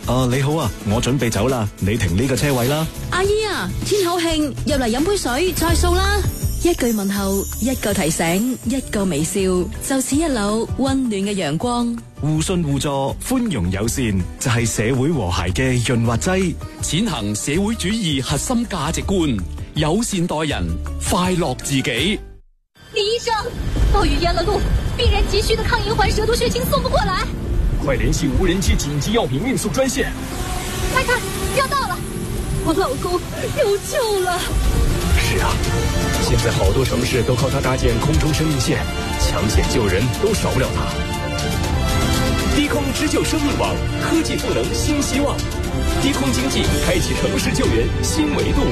你好啊，我準備走啦，你停呢個車位啦。 阿姨啊，天口慶，入嚟飲杯水，再數啦。一句問候，一個提醒，一個微笑，就似一縷溫暖嘅陽光。 互信互助，寬容友善，就係社會和諧嘅潤滑劑。 踐行社會主義核心價值觀，友善待人，快樂自己。 李醫生，暴雨淹了路，病人急需的抗银環蛇毒血清送不過來， 快聯繫無人機緊急藥品運送專線。 快看，要到了，我老公有救了。 是啊，現在好多城市都靠它搭建空中生命線，搶險救人都少不了它。低空支救生命網，科技賦能新希望，低空經濟開啟城市救援新維度。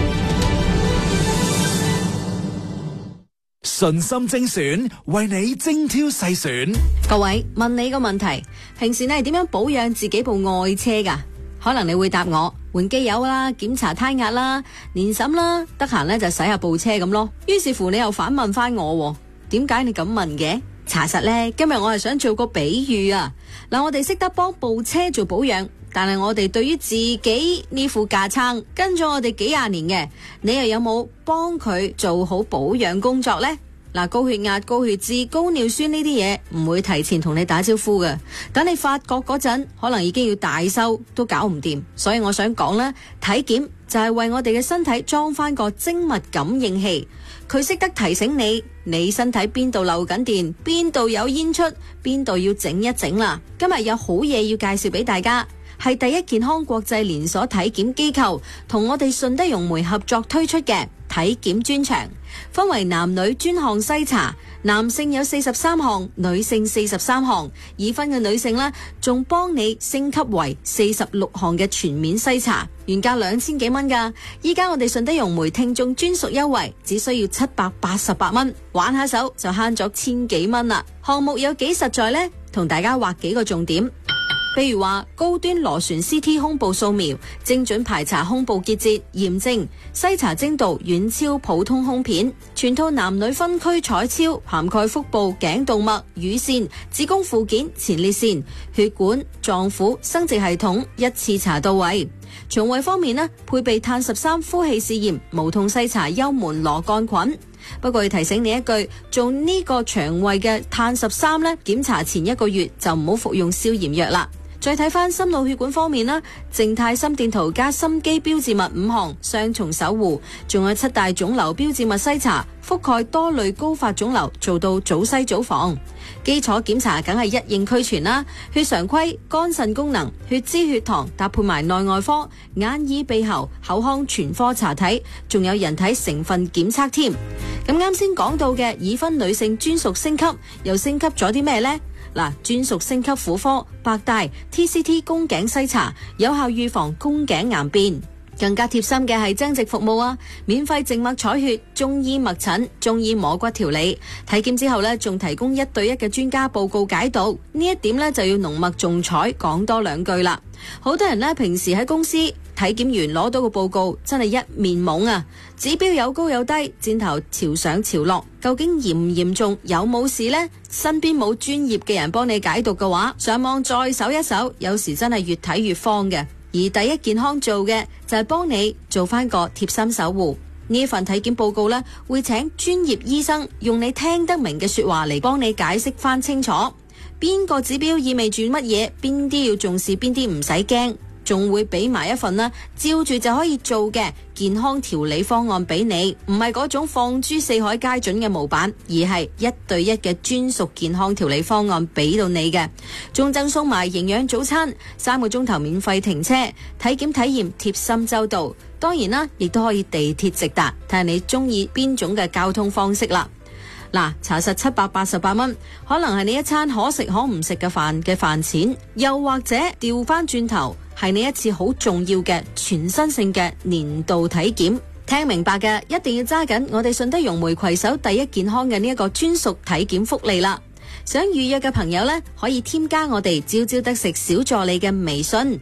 信心精選，為你精挑細選。 各位，問你個問題，平時你係點樣保養自己部愛車㗎？可能你會答我，換機油啦，檢查胎壓啦，年審啦，得閒咧就洗下部車咁咯。於是乎你又反問翻我，點解你咁問嘅？查實呢，今日我係想做個比喻啊。嗱，我哋識得幫部車做保養，但係我哋對於自己呢副架撐跟咗我哋幾廿年嘅，你又有冇幫佢做好保養工作呢？嗱，高血壓、高血脂、高尿酸呢啲嘢唔會提前同你打招呼嘅，等你發覺嗰陣，可能已經要大修都搞唔掂。所以我想講咧，體檢就係為我哋嘅身體裝翻個精密感應器，佢識得提醒你身體邊度漏緊電，邊度有煙出，邊度要整一整啦。今日有好嘢要介紹俾大家，係第一健康國際連鎖體檢機構同我哋順德融媒合作推出嘅體檢專場，分為男女專項篩查，男性有43項，女性43項，已婚嘅女性呢，仲幫你升級為46項嘅全面篩查，原價2000幾蚊㗎，依家我哋順德融媒聽眾專屬優惠，只需要788蚊，玩下手就慳咗1000幾蚊啦。項目有幾實在呢？同大家畫幾個重點。譬如話高端螺旋 CT 胸部掃描，精準排查胸部結節、炎症，篩查精度遠超普通胸片，全套男女分區彩超，涵蓋腹部、頸動脈、乳腺、子宮附件、前列腺、血管、臟腑、生殖系統，一次查到位。腸胃方面呢，配備碳13呼氣試驗，無痛篩查幽門螺桿菌。不過要提醒你一句，做呢個腸胃嘅碳13呢，檢查前1個月就唔好服用消炎藥啦。再睇翻心腦血管方面啦，靜態心電圖加心肌標誌物5項，雙重守護，仲有7大腫瘤標誌物篩查，覆蓋多類高發腫瘤，做到早篩早防。基礎檢查梗係一應俱全啦，血常規、肝腎功能、血脂血糖，搭配埋內外科、眼耳鼻喉、口腔全科查體，仲有人體成分檢測添。咁啱先講到嘅已婚女性專屬升級，又升級咗啲咩呢？嗱，專屬升級婦科白帶 TCT 宮頸篩查，有效預防宮頸癌變。更加貼心嘅係增值服務啊，免費靜脈採血、中醫脈診、中醫摸骨調理。體檢之後呢，仲提供1對1嘅專家報告解讀。呢一點呢，就要濃墨重彩講多2句啦。好多人呢，平時喺公司體檢完攞到個報告，真係一面懵啊！指標有高有低，箭頭朝上朝落，究竟嚴唔嚴重，有冇事呢？身邊冇專業嘅人幫你解讀嘅話，上網再搜一搜，有時真係越睇越慌嘅。而第一健康做嘅就係幫你做翻個貼心守護。呢份體檢報告呢，會請專業醫生用你聽得明嘅說話嚟幫你解釋翻清楚，邊個指標意味住乜嘢，邊啲要重視，邊啲唔使驚。仲會俾埋一份照住就可以做嘅健康調理方案俾你，唔係嗰種放諸四海皆準嘅模板，而係1對1嘅專屬健康調理方案俾到你嘅，仲贈送埋營養早餐，3個鐘頭免費停車，體檢體驗貼心周到。當然啦，亦都可以地鐵直達，睇下你中意邊種嘅交通方式啦。嗱，查實788蚊，可能係你一餐可食可唔食嘅飯錢，又或者調翻轉頭，係你一次好重要嘅全身性嘅年度體檢。聽明白嘅一定要揸緊我哋順德融媒攜手第一健康嘅呢一個專屬體檢福利啦！想預約嘅朋友呢，可以添加我哋朝朝得食小助理嘅微信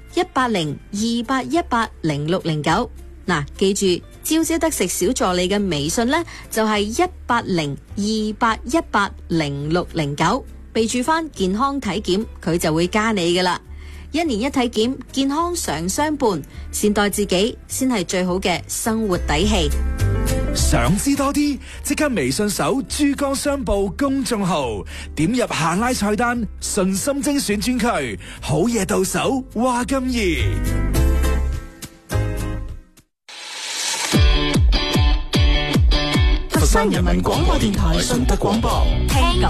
18028180609。嗱，記住朝朝得食小助理嘅微信呢，就係18028180609，備註翻健康體檢，佢就會加你噶啦。 1年1體檢，健康常相伴，善待自己先係最好嘅生活底氣。 想知多啲，即刻微信搜珠江商報公眾號，點入下拉菜單，信心精選專區，好嘢到手，話咁易。 佛山人民廣播電台順德廣播，聽講